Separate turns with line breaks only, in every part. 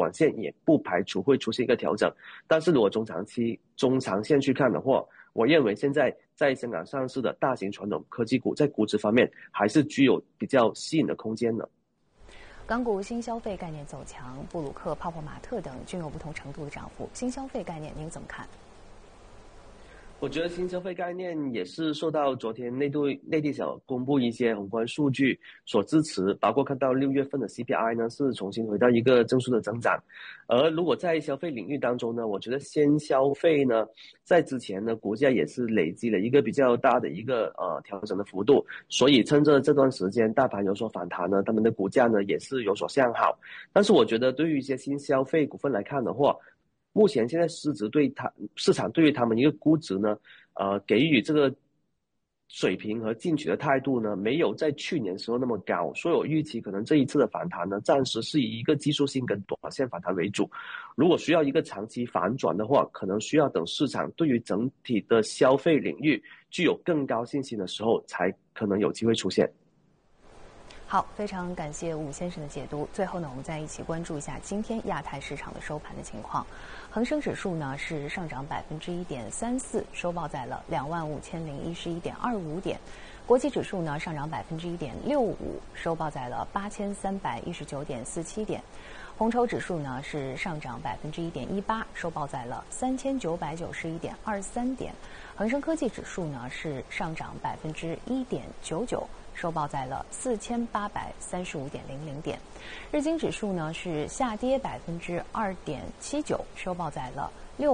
短线也不排除会出现一个调整。但是如果中长线去看的话，我认为现在在香港上市的大型传统科技股在估值方面还是具有比较吸引的空间的。
港股新消费概念走强，布鲁克、泡泡玛特等均有不同程度的涨幅。新消费概念您怎么看？
我觉得新消费概念也是受到昨天内地想公布一些宏观数据所支持，包括看到6月份的 CPI 呢是重新回到一个正数的增长。而如果在消费领域当中呢，我觉得先消费呢在之前呢股价也是累积了一个比较大的一个调整的幅度，所以趁着这段时间大盘有所反弹呢，他们的股价呢也是有所向好。但是我觉得对于一些新消费股份来看的话，目前现在市场对于他们一个估值呢，给予这个水平和进取的态度呢，没有在去年时候那么高，所以我预期可能这一次的反弹呢，暂时是以一个技术性跟短线反弹为主。如果需要一个长期反转的话，可能需要等市场对于整体的消费领域具有更高信心的时候，才可能有机会出现。
好，非常感谢伍先生的解读。最后呢，我们再一起关注一下今天亚太市场的收盘的情况。恒生指数呢是上涨1.34%，收报在了25011.25点。国际指数呢上涨1.65%，收报在了8319.47点。红筹指数呢是上涨1.18%，收报在了3991.23点。恒生科技指数呢是上涨1.99%。收报在了4835.00点，日经指数呢是下跌2.79%，收报在了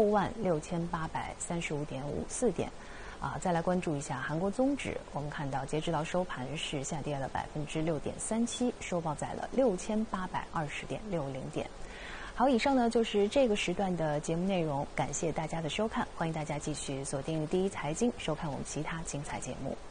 66835.54点。再来关注一下韩国综指，我们看到截止到收盘是下跌了6.37%，收报在了6820.60点。好，以上呢就是这个时段的节目内容，感谢大家的收看，欢迎大家继续锁定第一财经，收看我们其他精彩节目。